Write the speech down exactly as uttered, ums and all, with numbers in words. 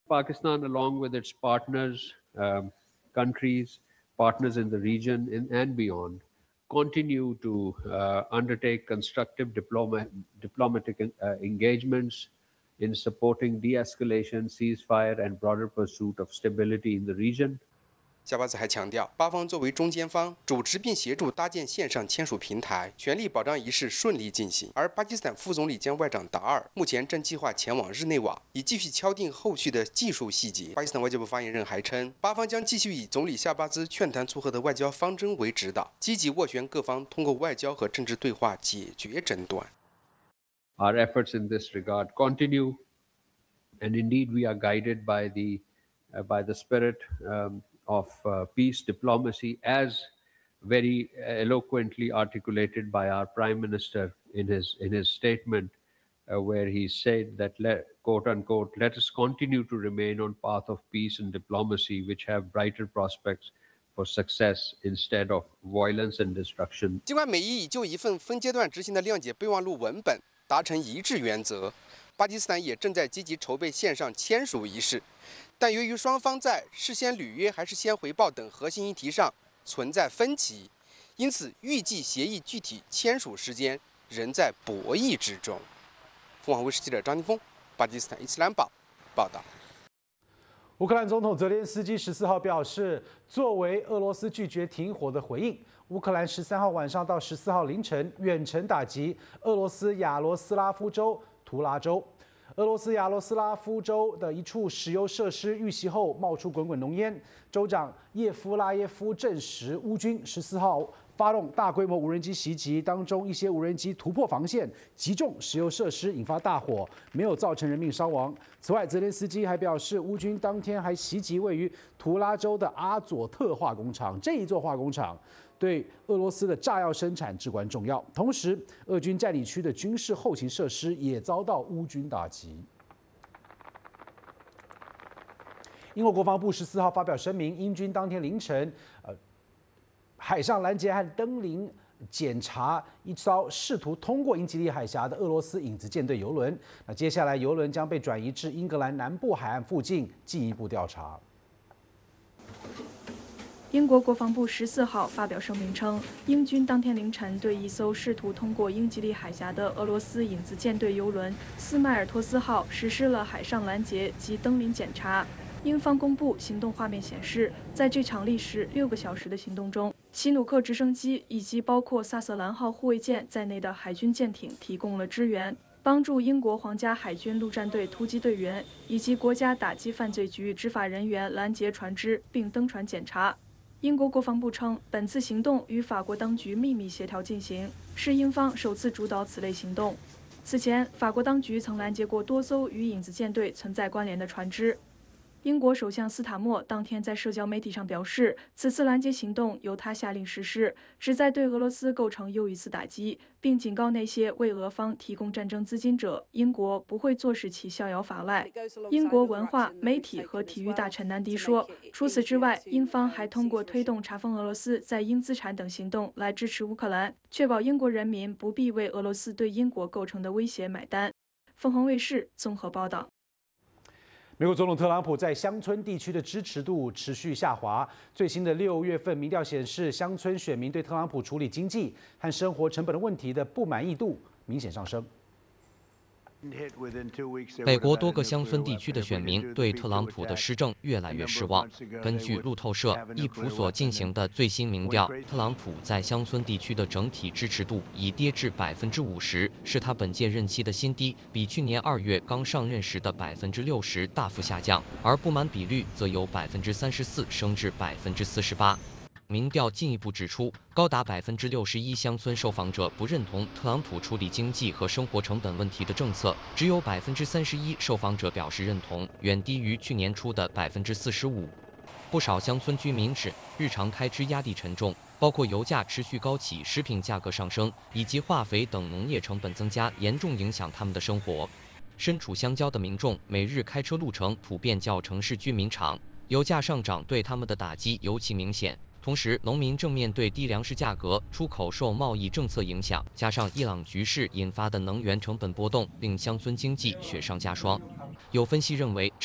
Pakistan, along with its partners, um, countries, partners in the region in, and beyond, continue to uh, undertake constructive diploma, diplomatic uh, engagements in supporting de-escalation, ceasefire, and broader pursuit of stability in the region. 夏巴兹还强调，巴方作为中间方，主持并协助搭建线上签署平台，全力保障仪式顺利进行。而巴基斯坦副总理兼外长达尔目前正计划前往日内瓦，以继续敲定后续的技术细节。巴基斯坦外交部发言人还称，巴方将继续以总理夏巴兹劝谈促和的外交方针为指导，积极斡旋各方通过外交和政治对话解决争端。 Our efforts in this regard continue, and indeed we are guided by the uh, by the spirit. Um, of uh, peace diplomacy, as very eloquently articulated by our Prime Minister in his in his statement, uh, where he said that, let, quote unquote, let us continue to remain on path of peace and diplomacy, which have brighter prospects for success instead of violence and destruction. 尽管美伊已就一份分阶段执行的谅解备忘录文本达成一致原则，巴基斯坦也正在积极筹备线上签署仪式。 但由于双方在事先履约还是先回报等核心议题上存在分歧，因此预计协议具体签署时间仍在博弈之中。凤凰卫视记者张金峰，巴基斯坦伊斯兰堡报道。 乌克兰总统泽连斯基十四号表示，作为俄罗斯拒绝停火的回应，乌克兰十三号晚上到十四号凌晨远程打击俄罗斯亚罗斯拉夫州图拉州。 俄罗斯亚罗斯拉夫州的一处石油设施遇袭后冒出滚滚浓烟，州长叶夫拉耶夫证实，乌军十四号发动大规模无人机袭击，当中一些无人机突破防线，击中石油设施，引发大火，没有造成人命伤亡。此外，泽连斯基还表示，乌军当天还袭击位于图拉州的阿佐特化工厂，这一座化工厂 对俄罗斯的炸药生产至关重要。同时，俄军占领区的军事后勤设施也遭到乌军打击。英国国防部十四号发表声明，英军当天凌晨，呃，海上拦截和登临检查一艘试图通过英吉利海峡的俄罗斯影子舰队游轮。那接下来，游轮将被转移至英格兰南部海岸附近进一步调查。 英国国防部十四号发表声明称，英军当天凌晨对一艘试图通过英吉利海峡的俄罗斯影子舰队游轮“斯迈尔托斯号”实施了海上拦截及登临检查。英方公布行动画面显示，在这场历时六个小时的行动中，希努克直升机以及包括萨瑟兰号护卫舰在内的海军舰艇提供了支援，帮助英国皇家海军陆战队突击队员以及国家打击犯罪局执法人员拦截船只并登船检查。 英国国防部称，本次行动与法国当局秘密协调进行，是英方首次主导此类行动。此前，法国当局曾拦截过多艘与影子舰队存在关联的船只。英国首相斯塔默当天在社交媒体上表示，此次拦截行动由他下令实施，旨在对俄罗斯构成又一次打击，并警告那些为俄方提供战争资金者，英国不会坐视其逍遥法外。英国文化、媒体和体育大臣南迪说，除此之外，英方还通过推动查封俄罗斯在英资产等行动来支持乌克兰，确保英国人民不必为俄罗斯对英国构成的威胁买单。凤凰卫视综合报道。 美国总统特朗普在乡村地区的支持度持续下滑。最新的六月份民调显示，乡村选民对特朗普处理经济和生活成本的问题的不满意度明显上升。 美国多个乡村地区的选民对特朗普的施政越来越失望。根据路透社、易普所进行的最新民调，特朗普在乡村地区的整体支持度已跌至百分之五十，是他本届任期的新低，比去年二月刚上任时的百分之六十大幅下降。而不满比率则由百分之三十四升至百分之四十八。 民调进一步指出，高达百分之六十一乡村受访者不认同特朗普处理经济和生活成本问题的政策，只有百分之三十一受访者表示认同，远低于去年初的百分之四十五。不少乡村居民指，日常开支压力沉重，包括油价持续高企、食品价格上升以及化肥等农业成本增加，严重影响他们的生活。身处乡郊的民众，每日开车路程普遍较城市居民长，油价上涨对他们的打击尤其明显。 同时，农民正面对低粮食价格、出口受贸易政策影响，加上伊朗局势引发的能源成本波动，令乡村经济雪上加霜。有分析认为，